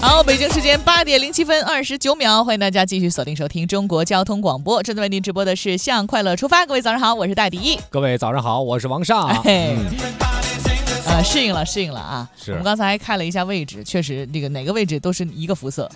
好，北京时间8点07分29秒，欢迎大家继续锁定收听中国交通广播。正在为您直播的是向快乐出发，各位早上好，我是大迪。 各位早上好，我是王尚。 适应了啊！我们刚才还看了一下位置，确实这个哪个位置都是一个肤色。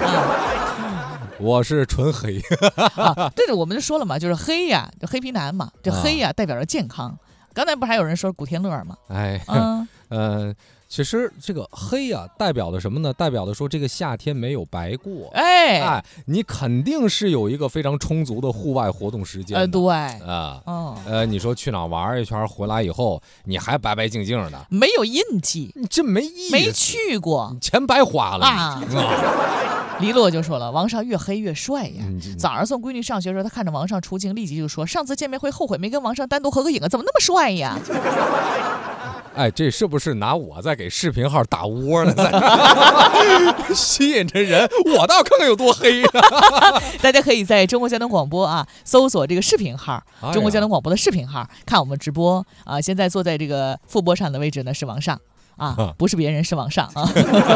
我是纯黑。 对的，我们就说了嘛，就是黑呀，就黑皮男嘛，这黑呀代表着健康。刚才不还有人说古天乐吗？ 其实这个黑啊，代表的什么呢？代表的说这个夏天没有白过。你肯定是有一个非常充足的户外活动时间。 对你说去哪玩一圈回来以后，你还白白净净的， 没有印记， 你这没意思， 没去过， 你钱白花了啊！黎洛就说了，王尚越黑越帅呀。早上送闺女上学的时候，他看着王尚出镜，立即就说：“上次见面会后悔没跟王尚单独合个影啊，怎么那么帅呀？” 这是不是拿我在给视频号打窝呢？吸引着人，我倒看看有多黑啊！ 大家可以在中国交通广播啊搜索这个视频号，中国交通广播的视频号看我们直播啊。现在坐在这个副播上的位置呢是王尚啊，不是别人，是王尚啊。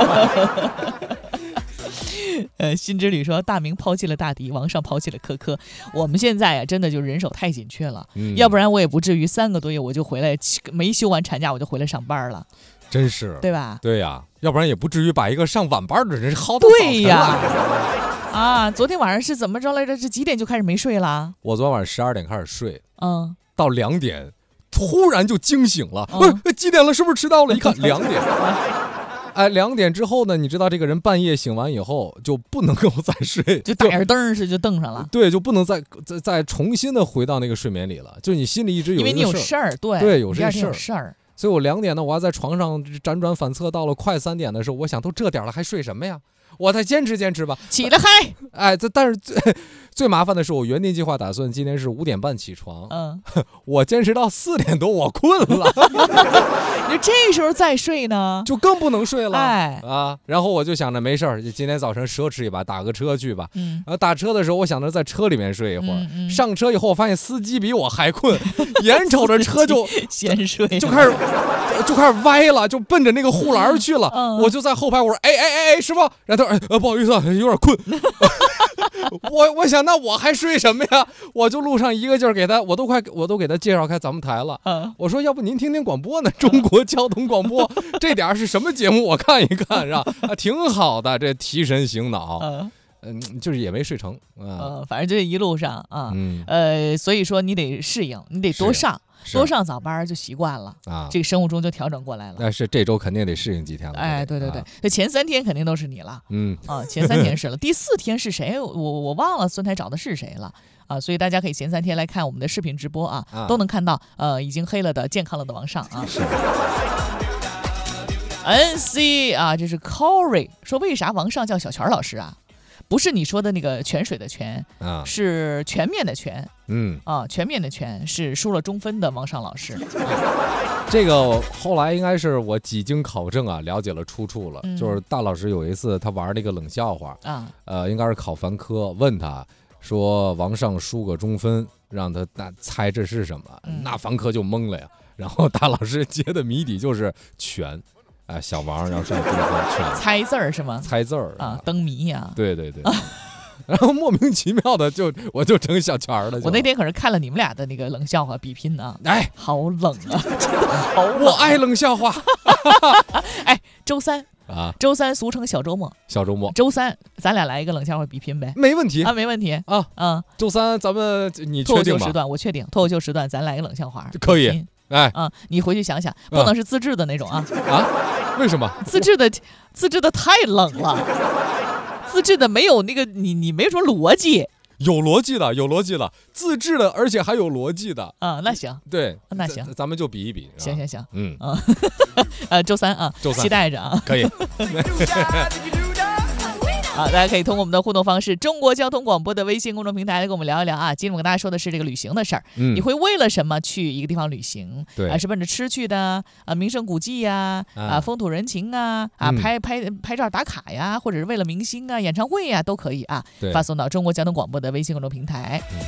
新之旅说大明抛弃了大迪，王尚抛弃了科科。我们现在真的就人手太紧缺了，要不然我也不至于3个多月我就回来，没休完产假我就回来上班了， 真是对吧？ 对呀，要不然也不至于把一个上晚班的人薅到早晨来。昨天晚上是怎么着来着？是几点就开始没睡了？ 我昨天晚上12点开始睡， 到 2点突然就惊醒了，几点了？是不是迟到了？一看2点。2点之后呢，你知道这个人半夜醒完以后就不能够再睡， 就打着灯就瞪上了。 对，就不能再重新的回到那个睡眠里了。就你心里一直有一个事儿， 因为你有事儿， 对，有这事儿。 所以我2点呢，我还在床上辗转反侧，到了快3点的时候，我想都这点了还睡什么呀？我再坚持吧， 起得嗨。 但是最麻烦的是，我原定计划打算今天是5点半起床，我坚持到4点多，我困了。 你这时候再睡呢， 就更不能睡了。然后我就想着没事儿，今天早晨奢侈一把，打个车去吧。打车的时候，我想着在车里面睡一会儿。上车以后，我发现司机比我还困，眼瞅着车就先睡， 就开始歪了，就奔着那个护栏去了。我就在后排，我说：“师傅。”然后他说：“不好意思，有点困。”我想那我还睡什么呀？我就路上一个劲儿给他，我都给他介绍开咱们台了。我说要不您听听广播呢？中国交通广播这点是什么节目？我看一看，是吧？挺好的，这提神醒脑。就是也没睡成。 反正这一路上啊，所以说你得适应，你得多上早班就习惯了啊，这个生物钟就调整过来了。 但是这周肯定得适应几天了。 对，那前3天肯定都是你了。前3天是了，第4天是谁？我忘了孙台找的是谁了啊？所以大家可以前3天来看我们的视频直播啊，都能看到已经黑了的、健康了的王尚啊。NC 啊，这是 Corey 说为啥王尚叫小泉老师啊？不是你说的那个泉水的泉是全面的全。全面的全是输了中分的王尚老师。 这个后来应该是我几经考证啊，了解了出处了。就是大老师有一次他玩那个冷笑话应该是考凡科，问他说王尚输个中分，让他猜这是什么，那凡科就懵了呀。然后大老师接的谜底就是全。小王要上中分全， 猜字儿是吗？ 猜字儿灯谜呀。 对。然后莫名其妙的我就成小泉了。 我那天可是看了你们俩的那个冷笑话比拼啊，好冷啊，真的好冷。 我爱冷笑话。 周三俗称小周末，周三咱俩来一个冷笑话比拼呗。 没问题没问题周三咱们你确定吗？ 脱口秀时段我确定，脱口秀时段咱来一个冷笑话可以。 你回去想想，不能是自制的那种啊！ 为什么？ 自制的太冷了，自制的没有那个你没有什么逻辑。 有逻辑的，自制的，而且还有逻辑的那行， 对， 那行， 咱们就比一比。 行，周三期待着啊， 可以。 好，大家可以通过我们的互动方式，中国交通广播的微信公众平台来跟我们聊一聊啊。今天我跟大家说的是这个旅行的事儿，你会为了什么去一个地方旅行？ 对， 是奔着吃去的名胜古迹呀，风土人情啊，拍照打卡呀，或者是为了明星啊、演唱会呀，都可以啊。发送到中国交通广播的微信公众平台。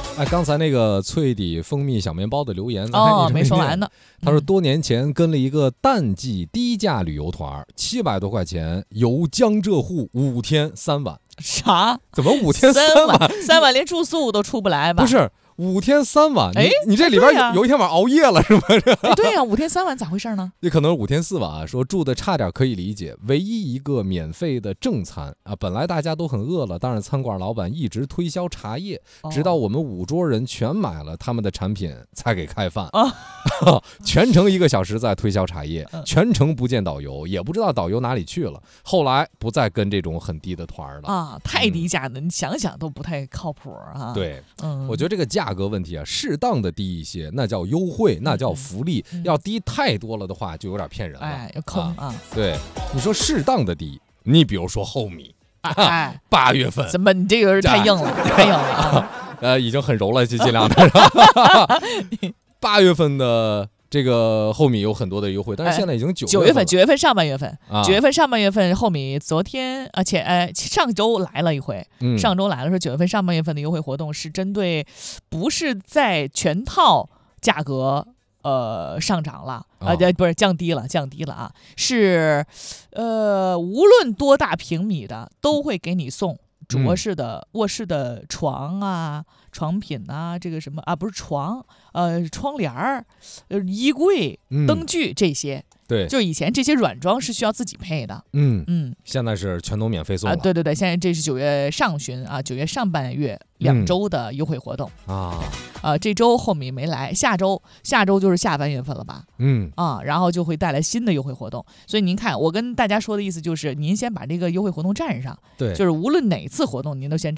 哎，刚才那个脆底蜂蜜小面包的留言， 没说完呢。 他说多年前跟了一个淡季低价旅游团，700多块钱，游江浙沪5天3晚。 啥？ 怎么5天3晚 ？3晚连住宿都出不来吧？ 不是。5天3晚，你这里边有一天晚上熬夜了是吗？ 对呀，5天3晚咋回事呢？ 也可能5天4晚，说住的差点可以理解，唯一一个免费的正餐啊，本来大家都很饿了，但是餐馆老板一直推销茶叶，直到我们5桌人全买了他们的产品才给开饭。全程1个小时在推销茶叶，全程不见导游，也不知道导游哪里去了。后来不再跟这种很低的团了啊，太低价的，你想想都不太靠谱啊。 对，我觉得这个价格问题啊，适当的低一些，那叫优惠，那叫福利。要低太多了的话，就有点骗人了。 要坑啊！ 对，你说适当的低，你比如说后米，8月份， 怎么你这个人太硬了，太硬了啊！已经很柔了，就尽量的。8月份的这个后米有很多的优惠，但是现在已经9月份 ，9月份上半月份，9月份上半月份后米昨天上周来了一回，上周来了说9月份上半月份的优惠活动是针对，不是在全套价格上涨了不是降低了啊，是无论多大平米的都会给你送着式的卧室的床啊、床品啊，这个什么啊不是床，窗帘儿、衣柜、灯具这些。 对， 就以前这些软装是需要自己配的， 现在是全都免费送了。 对，现在这是9月上旬啊，9月上半月2周的优惠活动这周后米没来，下周就是下半月份了吧？然后就会带来新的优惠活动。所以您看，我跟大家说的意思就是，您先把这个优惠活动占上， 对， 就是无论哪次活动您都先占。